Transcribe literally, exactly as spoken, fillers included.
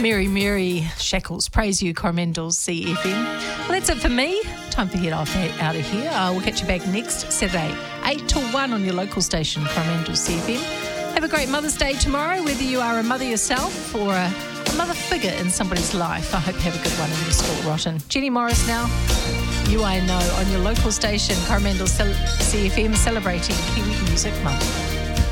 Mary Mary Shackles, praise you, Coromandel C F M. Well, that's it for me. Time for head off out of here. I will catch you back next Saturday, eight till one on your local station, Coromandel C F M. Have a great Mother's Day tomorrow, whether you are a mother yourself or a, a mother figure in somebody's life. I hope you have a good one in your sport rotten. Jenny Morris now, You I Know, on your local station, Coromandel C F M, celebrating Kiwi Music Month.